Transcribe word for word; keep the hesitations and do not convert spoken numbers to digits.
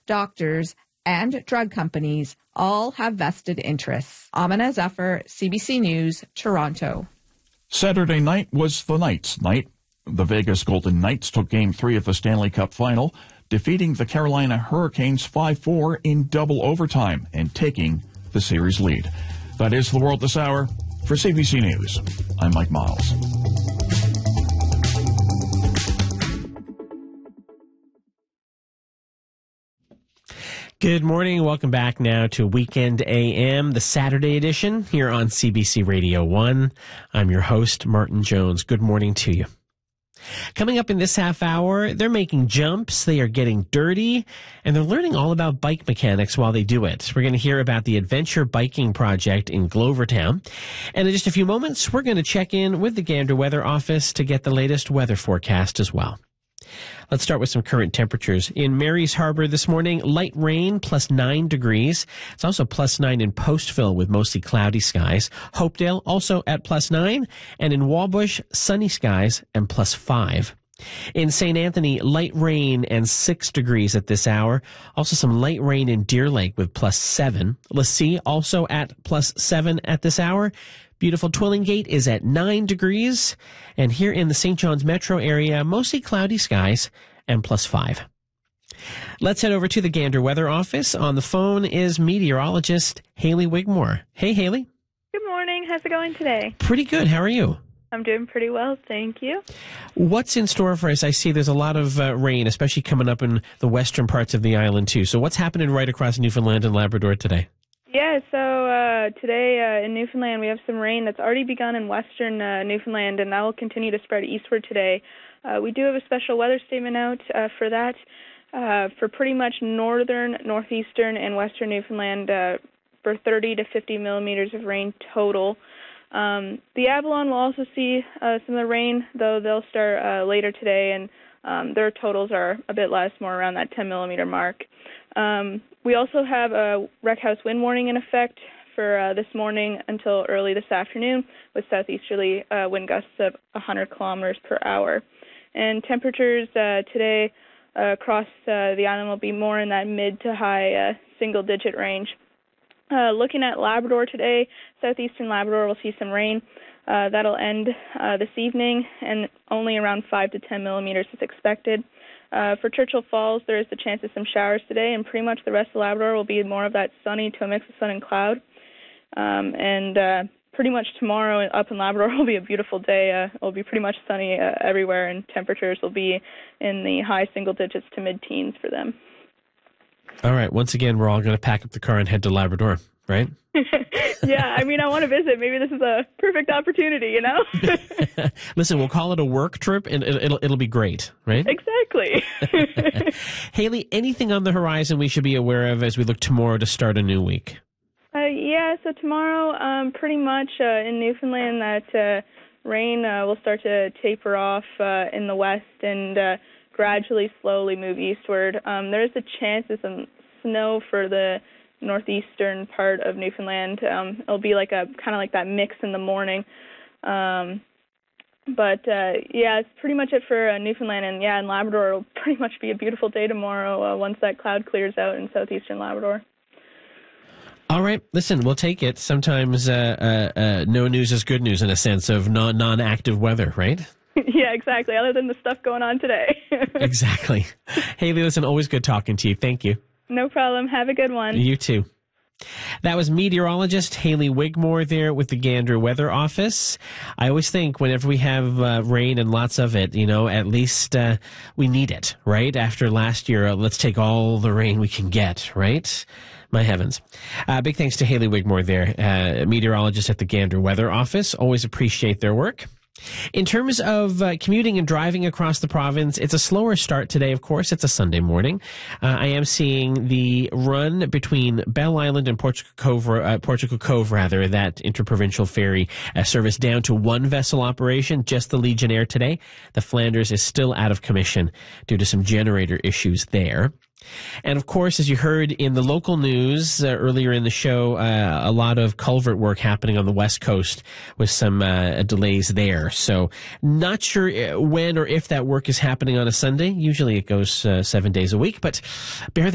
doctors, and drug companies all have vested interests. Amina Zafar, C B C News, Toronto. Saturday night was the Knights' night. The Vegas Golden Knights took Game three of the Stanley Cup Final, defeating the Carolina Hurricanes five four in double overtime and taking the series lead. That is the world this hour. For C B C News, I'm Mike Miles. Good morning. Welcome back now to Weekend A M, the Saturday edition here on C B C Radio one. I'm your host, Martin Jones. Good morning to you. Coming up in this half hour, they're making jumps, they are getting dirty, and they're learning all about bike mechanics while they do it. We're going to hear about the Adventure Biking Project in Glovertown. And in just a few moments, we're going to check in with the Gander Weather Office to get the latest weather forecast as well. Let's start with some current temperatures. In Mary's Harbor this morning, light rain, plus nine degrees. It's also plus nine in Postville with mostly cloudy skies. Hopedale also at plus nine. And in Wabush, sunny skies and plus five. In Saint Anthony, light rain and six degrees at this hour. Also some light rain in Deer Lake with plus seven. Lassie also at plus seven at this hour. Beautiful Twillingate is at nine degrees. And here in the Saint John's metro area, mostly cloudy skies and plus five. Let's head over to the Gander Weather Office. On the phone is meteorologist Haley Wigmore. Hey, Haley. Good morning. How's it going today? Pretty good. How are you? I'm doing pretty well, thank you. What's in store for us? I see there's a lot of uh, rain, especially coming up in the western parts of the island, too. So what's happening right across Newfoundland and Labrador today? Yeah, so uh, today uh, in Newfoundland we have some rain that's already begun in western uh, Newfoundland, and that will continue to spread eastward today. Uh, we do have a special weather statement out uh, for that. Uh, for pretty much northern, northeastern, and western Newfoundland uh, for thirty to fifty millimeters of rain total. Um, the Avalon will also see uh, some of the rain, though they'll start uh, later today, and um, their totals are a bit less, more around that ten millimeter mark. Um, we also have a wreck house wind warning in effect for uh, this morning until early this afternoon, with southeasterly uh, wind gusts of one hundred kilometers per hour. And temperatures uh, today uh, across uh, the island will be more in that mid to high uh, single-digit range. Uh, looking at Labrador today, southeastern Labrador will see some rain. Uh, that'll end uh, this evening, and only around five to ten millimeters is expected. Uh, for Churchill Falls, there is the chance of some showers today, and pretty much the rest of Labrador will be more of that sunny to a mix of sun and cloud. Um, and uh, pretty much tomorrow up in Labrador will be a beautiful day. Uh, it will be pretty much sunny uh, everywhere, and temperatures will be in the high single digits to mid-teens for them. All right. Once again, we're all going to pack up the car and head to Labrador, right? Yeah, I mean, I want to visit. Maybe this is a perfect opportunity, you know? Listen, we'll call it a work trip, and it'll, it'll, it'll be great, right? Exactly. Haley, anything on the horizon we should be aware of as we look tomorrow to start a new week? Uh, yeah, so tomorrow, um, pretty much uh, in Newfoundland, that uh, rain uh, will start to taper off uh, in the west and uh, gradually, slowly move eastward. Um, there is a chance of some snow for the northeastern part of Newfoundland. Um, it'll be like a kind of like that mix in the morning. Um, but uh, yeah, it's pretty much it for uh, Newfoundland, and yeah, in Labrador it'll pretty much be a beautiful day tomorrow uh, once that cloud clears out in southeastern Labrador. All right, listen, we'll take it. Sometimes uh, uh, uh, no news is good news in a sense of non non-active weather, right? Yeah, exactly. Other than the stuff going on today. Exactly. Haley, listen, always good talking to you. Thank you. No problem. Have a good one. You too. That was meteorologist Haley Wigmore there with the Gander Weather Office. I always think whenever we have uh, rain and lots of it, you know, at least uh, we need it, right? After last year, uh, let's take all the rain we can get, right? My heavens. Uh, big thanks to Haley Wigmore there, uh, meteorologist at the Gander Weather Office. Always appreciate their work. In terms of uh, commuting and driving across the province, it's a slower start today, of course. It's a Sunday morning. Uh, I am seeing the run between Bell Island and Portugal Cove, uh, Portugal Cove, rather, that interprovincial ferry uh, service down to one vessel operation, just the Legionnaire today. The Flanders is still out of commission due to some generator issues there. And of course, as you heard in the local news uh, earlier in the show, uh, a lot of culvert work happening on the West Coast with some uh, delays there. So not sure when or if that work is happening on a Sunday. Usually it goes uh, seven days a week, but bear